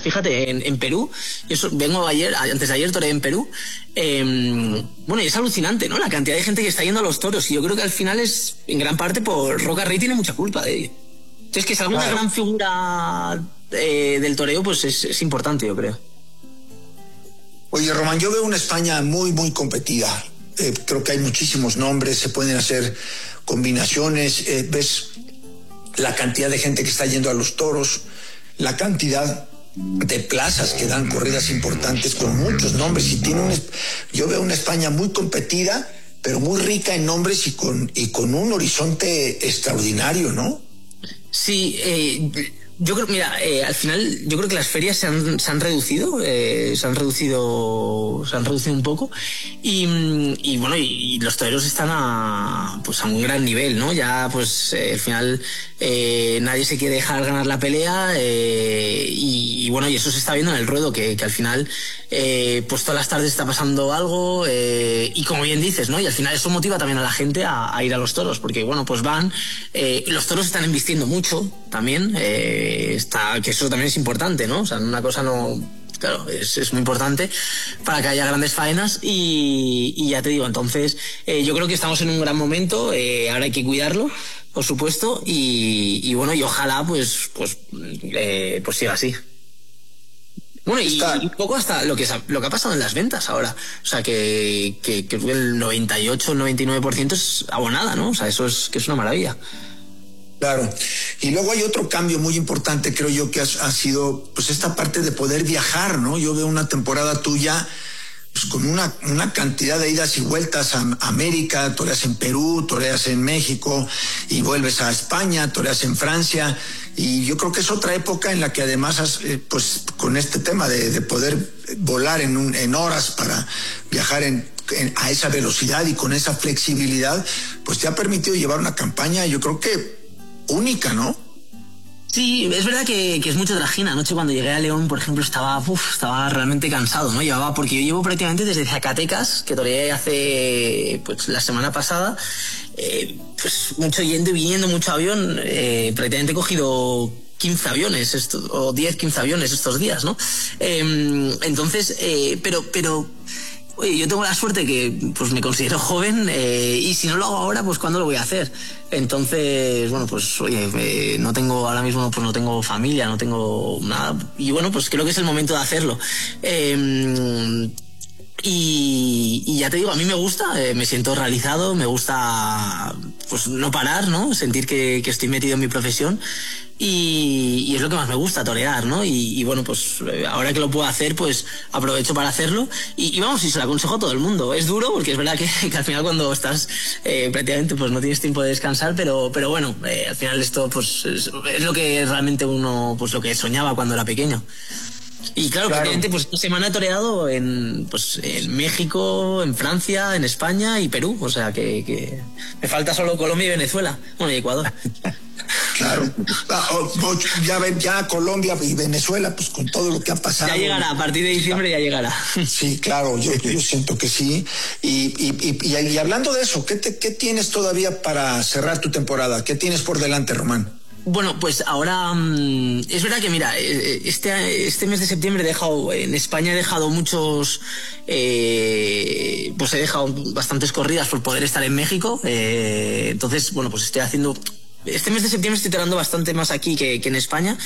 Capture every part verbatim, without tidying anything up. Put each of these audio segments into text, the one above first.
fíjate, en, en Perú, yo so, vengo ayer, antes de ayer toreé en Perú, eh, bueno, y es alucinante, ¿no? La cantidad de gente que está yendo a los toros, y yo creo que al final es, en gran parte, por Roca Rey tiene mucha culpa de ello. Entonces, que salga una claro. gran figura eh, del toreo, pues es, es importante, yo creo. Oye, Román, yo veo una España muy, muy competida. Eh, creo que hay muchísimos nombres, se pueden hacer combinaciones, eh, ves la cantidad de gente que está yendo a los toros, la cantidad de plazas que dan corridas importantes con muchos nombres, y tiene un, yo veo una España muy competida, pero muy rica en nombres y con, y con un horizonte extraordinario, ¿no? Sí, eh, yo creo, mira, eh, al final yo creo que las ferias se han, se han reducido, eh, se han reducido, se han reducido un poco, y, y bueno, y, y los toreros están a, pues a un gran nivel, ¿no? Ya, pues, eh, al final eh, nadie se quiere dejar ganar la pelea, eh, y, y bueno, y eso se está viendo en el ruedo, que, que al final, eh, pues todas las tardes está pasando algo, eh, y como bien dices, ¿no? Y al final eso motiva también a la gente a, a ir a los toros, porque bueno, pues van, eh, los toros están invirtiendo mucho también, eh, está, que eso también es importante, ¿no? O sea, una cosa no, claro, es, es muy importante para que haya grandes faenas, y, y ya te digo, entonces eh, yo creo que estamos en un gran momento, eh, ahora hay que cuidarlo, por supuesto, y, y bueno, y ojalá pues pues eh, pues siga así. Bueno, y, y un poco hasta lo que, lo que ha pasado en las ventas ahora. O sea, que, que, que el noventa y ocho, noventa y nueve por ciento es abonada, ¿no? O sea, eso es que es una maravilla. Claro. Y luego hay otro cambio muy importante, creo yo, que ha, ha sido pues esta parte de poder viajar, ¿no? Yo veo una temporada tuya pues con una, una cantidad de idas y vueltas a, a América, toreas en Perú, toreas en México, y vuelves a España, toreas en Francia, y yo creo que es otra época en la que además has, eh, pues con este tema de, de poder volar en, un, en horas para viajar en, en, a esa velocidad y con esa flexibilidad, pues te ha permitido llevar una campaña, yo creo que única, ¿no? Sí, es verdad que, que es mucho trajín. Anoche cuando llegué a León, por ejemplo, estaba uf, estaba realmente cansado, ¿no? Llevaba, porque yo llevo prácticamente desde Zacatecas, que toreé hace, pues, la semana pasada, eh, pues, mucho yendo y viniendo, mucho avión, eh, prácticamente he cogido quince aviones, esto, o diez, quince aviones estos días, ¿no? Eh, entonces, eh, pero, pero, oye, yo tengo la suerte que pues me considero joven, eh, y si no lo hago ahora, pues ¿cuándo lo voy a hacer? Entonces, bueno, pues oye, eh, no tengo ahora mismo, pues no tengo familia, no tengo nada, y bueno, pues creo que es el momento de hacerlo. Eh, Y, y ya te digo, a mí me gusta, eh, me siento realizado, me gusta pues no parar, ¿no? Sentir que, que estoy metido en mi profesión, y, y es lo que más me gusta, torear, ¿no? Y, y bueno, pues ahora que lo puedo hacer, pues aprovecho para hacerlo, y, y vamos, y se lo aconsejo a todo el mundo. Es duro porque es verdad que, que al final cuando estás eh, prácticamente pues no tienes tiempo de descansar, pero, pero bueno, eh, al final esto pues es, es lo que realmente uno, pues lo que soñaba cuando era pequeño. Y claro, Claro. prácticamente pues esta semana he toreado en, pues, en México, en Francia, en España y Perú. O sea que, que me falta solo Colombia y Venezuela. Bueno, y Ecuador. Claro. Ah, o- o ya, ven, ya Colombia y Venezuela, pues con todo lo que ha pasado. Ya llegará, a partir de diciembre ya llegará. Sí, claro, yo, yo siento que sí. Y, y, y, y hablando de eso, ¿qué, te, ¿qué tienes todavía para cerrar tu temporada? ¿Qué tienes por delante, Román? Bueno, pues ahora mmm, es verdad que mira, este, este mes de septiembre he dejado, en España he dejado muchos, eh, pues he dejado bastantes corridas por poder estar en México, eh, entonces bueno, pues estoy haciendo, este mes de septiembre estoy toreando bastante más aquí que, que en España,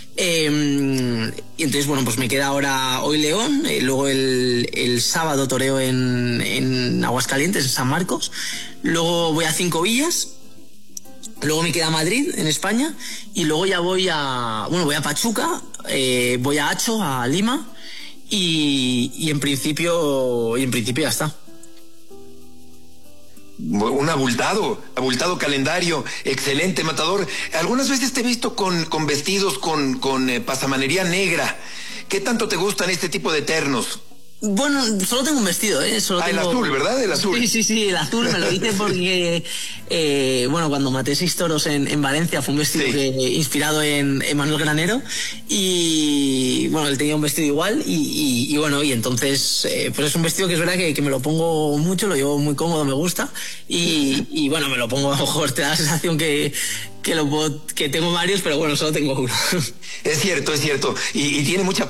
eh, y entonces bueno, pues me queda ahora hoy León, eh, luego el, el sábado toreo en, en Aguascalientes, en San Marcos, luego voy a Cinco Villas. Luego me queda Madrid, en España, y luego ya voy a, bueno, voy a Pachuca, eh, voy a Acho, a Lima, y, y en principio, y en principio ya está. Un abultado, abultado calendario, excelente, Matador. Algunas veces te he visto con, con vestidos con, con eh, pasamanería negra. ¿Qué tanto te gustan este tipo de ternos? Bueno, solo tengo un vestido, ¿eh? Solo ah, tengo... el azul, ¿verdad? El azul. Sí, sí, sí, el azul me lo hice porque, eh, bueno, cuando maté seis toros en, en Valencia fue un vestido sí. que, inspirado en, en Manuel Granero, y, bueno, él tenía un vestido igual, y, y, y bueno, y entonces, eh, pues es un vestido que es verdad que, que me lo pongo mucho, lo llevo muy cómodo, me gusta, y, y bueno, me lo pongo, a lo mejor te da la sensación que... Que, lo puedo, que tengo varios, pero bueno, solo tengo uno. Es cierto, es cierto. Y, y tiene mucha